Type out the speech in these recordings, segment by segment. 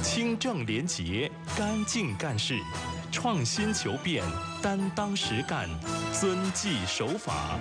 清正廉洁，干净干事，创新求变，担当实干，遵纪守法。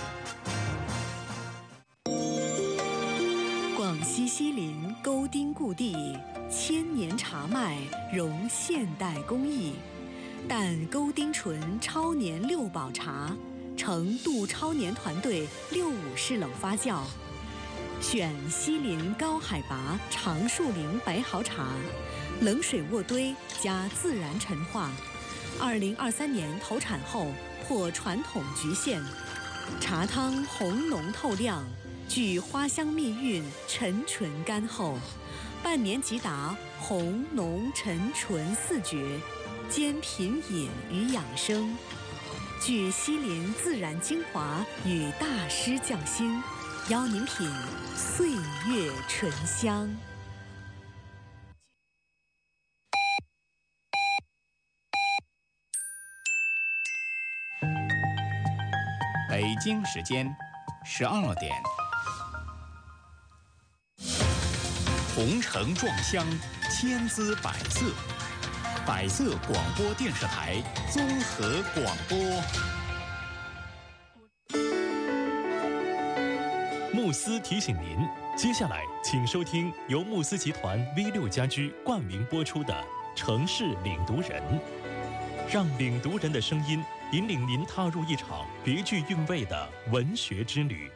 广西西林沟丁故地，千年茶麦融现代工艺，但沟丁醇超年6保茶，成杜超年团队65式冷发酵，选西林高海拔长树林白毫茶，冷水渥堆加自然陈化。2023年投产后破传统局限，茶汤红浓透亮，具花香蜜韵，沉醇甘厚，半年即达红浓沉醇4绝，兼品饮与养生，具西林自然精华与大师匠心，邀您品岁月醇香。 北京时间12点。红橙撞香，千姿百色，百色广播电视台综合广播。 慕斯提醒您，接下来请收听由慕斯集团 V6家居冠名播出的《城市领读人》，让领读人的声音引领您踏入一场别具韵味的文学之旅。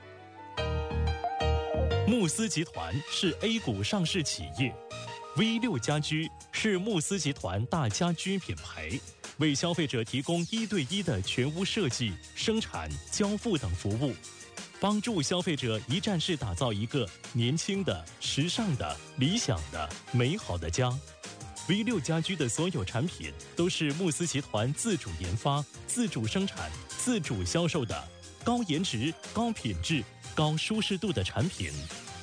慕斯集团是 A 股上市企业， V6家居是慕斯集团大家居品牌，为消费者提供1对1的全屋设计、生产、交付等服务，帮助消费者一站式打造一个年轻的、时尚的、理想的、美好的家。V6家居的所有产品都是慕斯集团自主研发、自主生产、自主销售的高颜值、高品质、高舒适度的产品。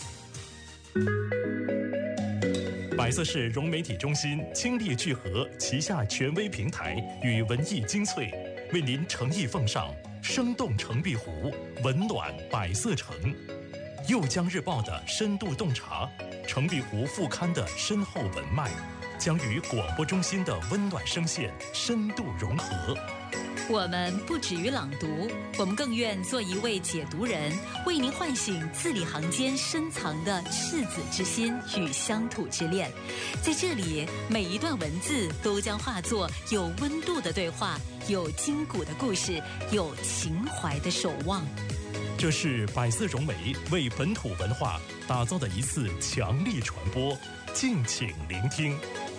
百色市融媒体中心倾力聚合旗下权威平台与文艺精粹，为您诚意奉上生动城壁湖，温暖百色城。右江日报的深度洞察，城壁湖副刊的深厚文脉，将与广播中心的温暖声线深度融合。 我们不止于朗读，我们更愿做一位解读人，为您唤醒字里行间深藏的赤子之心与乡土之恋。在这里，每一段文字都将化作有温度的对话，有筋骨的故事，有情怀的守望。 这是百色融媒为本土文化打造的一次强力传播，敬请聆听。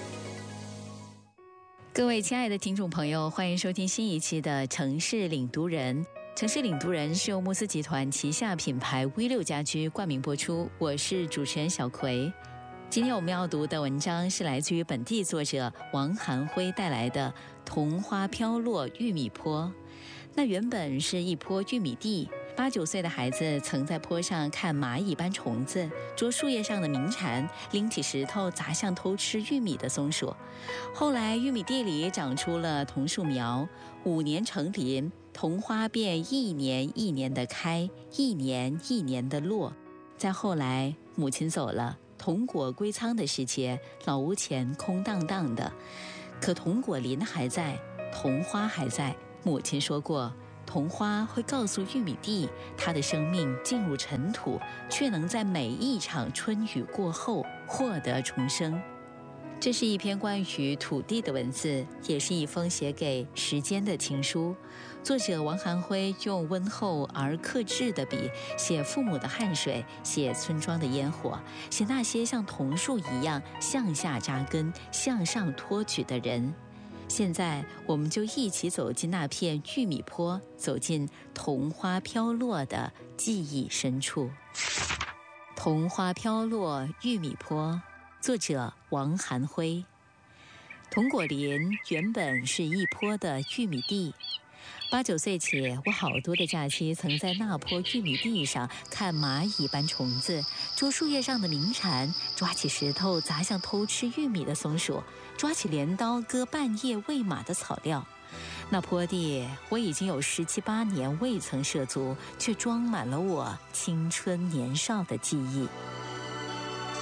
各位亲爱的听众朋友，欢迎收听新一期的城市领读人。城市领读人是由慕斯集团旗下品牌 V6家居冠名播出，我是主持人小葵。今天我们要读的文章是来自于本地作者王涵辉带来的《桐花飘落玉米坡》。那原本是一坡玉米地，8、9岁的孩子曾在坡上看蚂蚁搬虫子，捉树叶上的鸣蝉，拎起石头砸向偷吃玉米的松鼠。后来玉米地里长出了桐树苗，5年成林，桐花便1年1年的开，1年1年的落。再后来母亲走了，桐果归仓的时节，老屋前空荡荡的，可桐果林还在，桐花还在。母亲说过，桐花会告诉玉米地，它的生命进入尘土，却能在每一场春雨过后获得重生。这是一篇关于土地的文字，也是一封写给时间的情书。作者王涵辉用温厚而克制的笔，写父母的汗水，写村庄的烟火，写那些像桐树一样向下扎根、向上托举的人。现在我们就一起走进那片玉米坡，走进桐花飘落的记忆深处。桐花飘落玉米坡，作者王涵辉。桐果林原本是一坡的玉米地，8、9岁起，我好多的假期曾在那坡玉米地上看蚂蚁搬虫子，捉树叶上的鸣蝉，抓起石头砸向偷吃玉米的松鼠，抓起镰刀割半夜喂马的草料。那坡地我已经有17、18年未曾涉足，却装满了我青春年少的记忆。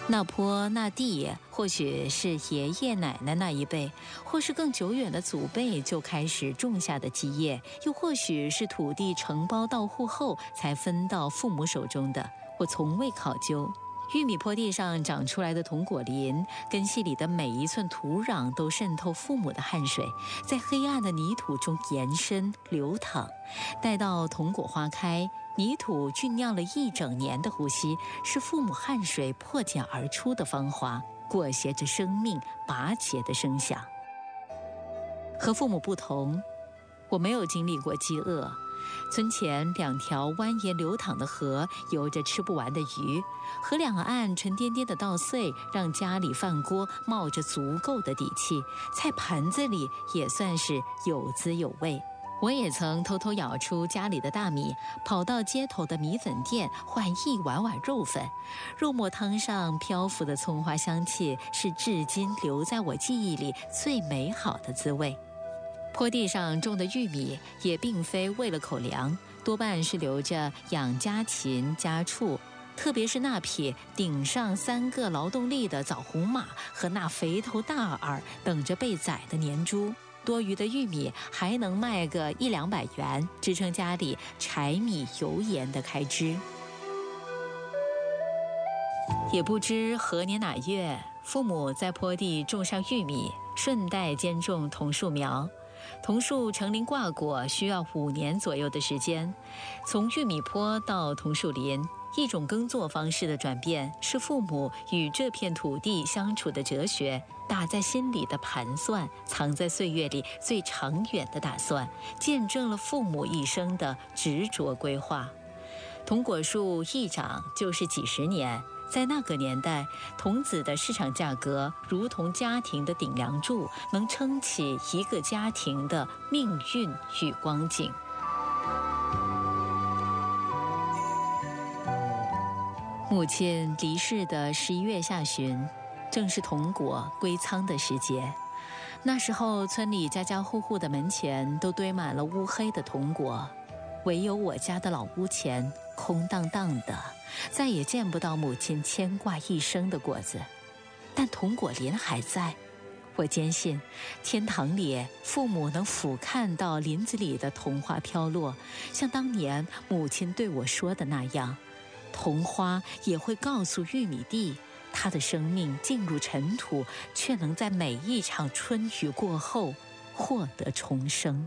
那坡那地，或许是爷爷奶奶那一辈，或是更久远的祖辈就开始种下的基业，又或许是土地承包到户后才分到父母手中的，我从未考究。玉米坡地上长出来的铜果林，根系里的每一寸土壤都渗透父母的汗水，在黑暗的泥土中延伸流淌，待到铜果花开，泥土酝酿了一整年的呼吸，是父母汗水破茧而出的芳华，裹挟着生命拔节的声响。和父母不同，我没有经历过饥饿。村前2条蜿蜒流淌的河，游着吃不完的鱼，河两岸沉甸甸的稻穗，让家里饭锅冒着足够的底气，菜盘子里也算是有滋有味。我也曾偷偷舀出家里的大米，跑到街头的米粉店换一碗碗肉粉，肉末汤上漂浮的葱花香气，是至今留在我记忆里最美好的滋味。坡地上种的玉米也并非为了口粮，多半是留着养家禽家畜，特别是那匹顶上3个劳动力的枣红马和那肥头大耳等着被宰的年猪。多余的玉米还能卖个100-200元，支撑家里柴米油盐的开支。也不知何年哪月，父母在坡地种上玉米，顺带兼种桐树苗。桐树成林挂果需要5年左右的时间，从玉米坡到桐树林，一种耕作方式的转变，是父母与这片土地相处的哲学，打在心里的盘算，藏在岁月里最长远的打算，见证了父母一生的执着规划。桐果树一长就是几十年，在那个年代，桐子的市场价格如同家庭的顶梁柱，能撑起一个家庭的命运与光景。母亲离世的11月下旬，正是桐果归仓的时节。那时候，村里家家户户的门前都堆满了乌黑的桐果，唯有我家的老屋前空荡荡的，再也见不到母亲牵挂一生的果子。但桐果林还在，我坚信天堂里父母能俯瞰到林子里的桐花飘落，像当年母亲对我说的那样，桐花也会告诉玉米地，它的生命进入尘土，却能在每一场春雨过后获得重生。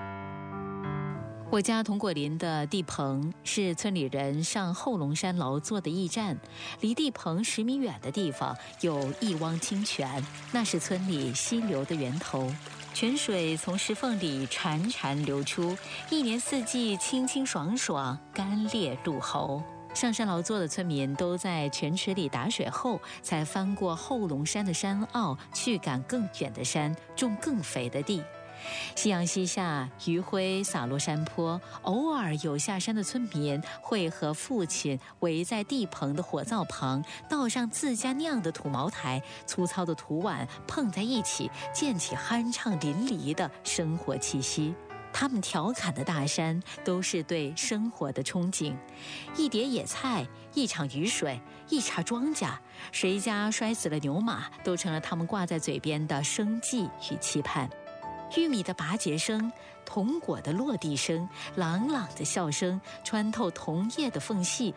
我家桐果林的地棚是村里人上后龙山劳作的驿站，离地棚10米远的地方有一汪清泉，那是村里溪流的源头。泉水从石缝里潺潺流出，一年四季清清爽爽，甘冽入喉。上山劳作的村民都在泉池里打水后，才翻过后龙山的山坳，去赶更远的山，种更肥的地。夕阳西下，余晖洒落山坡，偶尔有下山的村民会和父亲围在地棚的火灶旁，倒上自家酿的土茅台，粗糙的土碗碰在一起，溅起酣畅淋漓的生活气息。他们调侃的大山，都是对生活的憧憬。一碟野菜，一场雨水，一茬庄稼，谁家摔死了牛马，都成了他们挂在嘴边的生计与期盼。玉米的拔节声，桐果的落地声，朗朗的笑声穿透桐叶的缝隙，